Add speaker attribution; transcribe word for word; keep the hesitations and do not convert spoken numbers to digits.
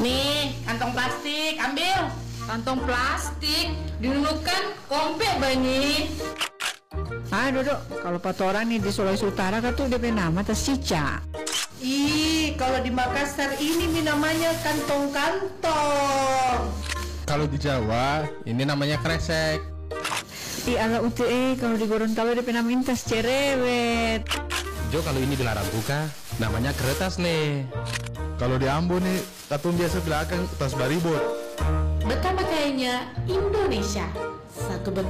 Speaker 1: Nih, kantong plastik, ambil.
Speaker 2: Kantong plastik dinunukan kompek banyi.
Speaker 3: Ah, Dodok, kalau patoran nih di Sulawesi Utara kan tuh D P nama tas cica.
Speaker 4: Ih, kalau di Makassar ini nih namanya kantong-kantong.
Speaker 5: Kalau di Jawa ini namanya kresek.
Speaker 3: Ih, ala U T E kalau di Gorontalo D P nama tas cerewet.
Speaker 5: Jo, kalau ini dilarang buka, namanya kertas nih.
Speaker 6: Kalau di Ambon nih, katong biasa belakang tas baribot.
Speaker 1: Betapa kayaknya Indonesia. Satu bentuk